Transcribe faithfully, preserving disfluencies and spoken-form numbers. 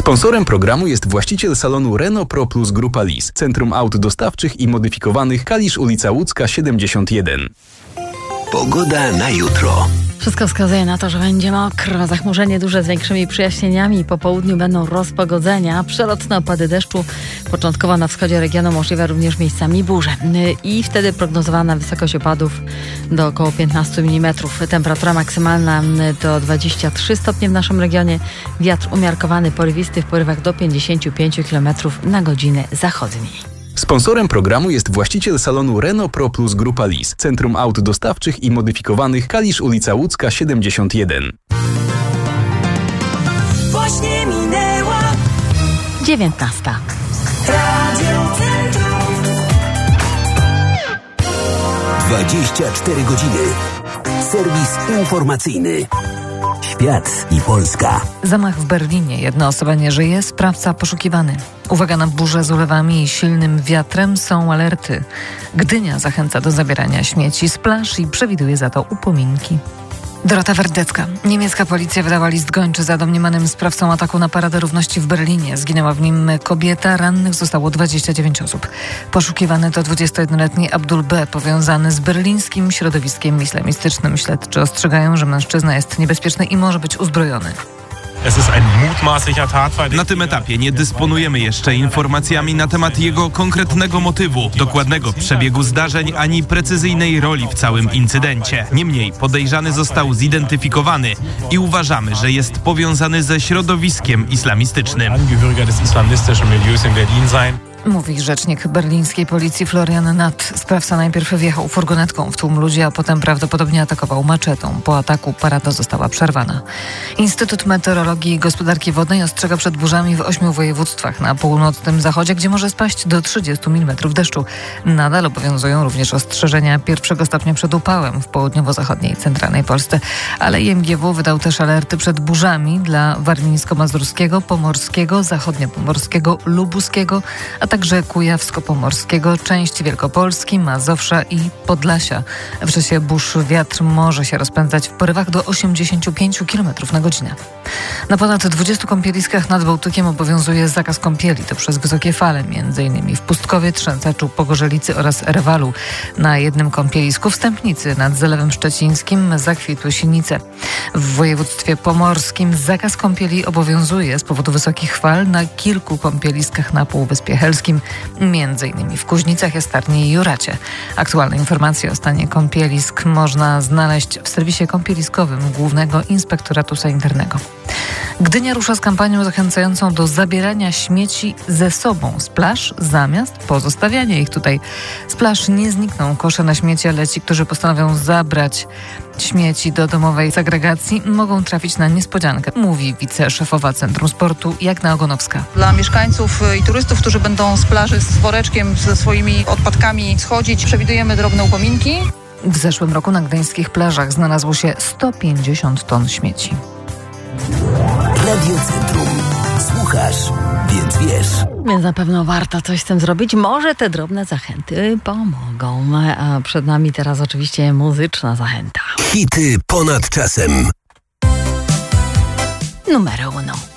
Sponsorem programu jest właściciel salonu Renault Pro Plus Grupa Lis, Centrum Aut Dostawczych i Modyfikowanych, Kalisz, ulica Łódzka siedemdziesiąt jeden. Pogoda na jutro. Wszystko wskazuje na to, że będzie mokro, zachmurzenie duże z większymi przejaśnieniami. Po południu będą rozpogodzenia, przelotne opady deszczu. Początkowo na wschodzie regionu możliwe również miejscami burze. I wtedy prognozowana wysokość opadów do około piętnaście milimetrów. Temperatura maksymalna do dwadzieścia trzy stopnie w naszym regionie. Wiatr umiarkowany, porywisty w porywach do pięćdziesiąt pięć kilometrów na godzinę zachodniej. Sponsorem programu jest właściciel salonu Renault Pro Plus Grupa Lis, Centrum Aut Dostawczych i Modyfikowanych, Kalisz, ulica Łódzka siedemdziesiąt jeden. Właśnie minęła dziewiętnasta. Radio Centrum. dwadzieścia cztery godziny. Serwis informacyjny. Świat i Polska. Zamach w Berlinie. Jedna osoba nie żyje, sprawca poszukiwany. Uwaga na burzę z ulewami i silnym wiatrem, są alerty. Gdynia zachęca do zabierania śmieci z plaż i przewiduje za to upominki. Dorota Werdecka. Niemiecka policja wydała list gończy za domniemanym sprawcą ataku na Paradę Równości w Berlinie. Zginęła w nim kobieta, rannych zostało dwadzieścia dziewięć osób. Poszukiwany to dwudziestojednoletni Abdul B., powiązany z berlińskim środowiskiem islamistycznym. Śledczy ostrzegają, że mężczyzna jest niebezpieczny i może być uzbrojony. Na tym etapie nie dysponujemy jeszcze informacjami na temat jego konkretnego motywu, dokładnego przebiegu zdarzeń ani precyzyjnej roli w całym incydencie. Niemniej podejrzany został zidentyfikowany i uważamy, że jest powiązany ze środowiskiem islamistycznym. Mówi rzecznik berlińskiej policji Florian Natt. Sprawca najpierw wjechał furgonetką w tłum ludzi, a potem prawdopodobnie atakował maczetą. Po ataku parada została przerwana. Instytut Meteorologii i Gospodarki Wodnej ostrzega przed burzami w ośmiu województwach na północnym zachodzie, gdzie może spaść do trzydziestu milimetrów deszczu. Nadal obowiązują również ostrzeżenia pierwszego stopnia przed upałem w południowo-zachodniej i centralnej Polsce, ale I M G W wydał też alerty przed burzami dla warmińsko-mazurskiego, pomorskiego, zachodniopomorskiego, lubuskiego, a także kujawsko-pomorskiego, części Wielkopolski, Mazowsza i Podlasia. W czasie burz wiatr może się rozpędzać w porywach do osiemdziesięciu pięciu kilometrów na godzinę. Na ponad dwudziestu kąpieliskach nad Bałtykiem obowiązuje zakaz kąpieli. To przez wysokie fale, m.in. w Pustkowie, Trzęsaczu, Pogorzelicy oraz Rewalu. Na jednym kąpielisku w Stępnicy nad Zalewem Szczecińskim zakwitły sinice. W województwie pomorskim zakaz kąpieli obowiązuje z powodu wysokich fal na kilku kąpieliskach na Półwyspie Helskim, między innymi w Kuźnicach, Jastarni i Juracie. Aktualne informacje o stanie kąpielisk można znaleźć w serwisie kąpieliskowym Głównego Inspektoratu Sanitarnego. Gdynia rusza z kampanią zachęcającą do zabierania śmieci ze sobą z plaż zamiast pozostawiania ich tutaj. Z plaż nie znikną kosze na śmieci, ale ci, którzy postanowią zabrać śmieci do domowej segregacji, mogą trafić na niespodziankę, mówi wiceszefowa Centrum Sportu Jagna Ogonowska. Dla mieszkańców i turystów, którzy będą z plaży z woreczkiem ze swoimi odpadkami schodzić, przewidujemy drobne upominki. W zeszłym roku na gdańskich plażach znalazło się sto pięćdziesiąt ton śmieci. Radio Centrum. Słuchasz, więc wiesz. Więc na pewno warto coś z tym zrobić. Może te drobne zachęty pomogą. A przed nami teraz oczywiście muzyczna zachęta. Hity ponad czasem. Numer uno.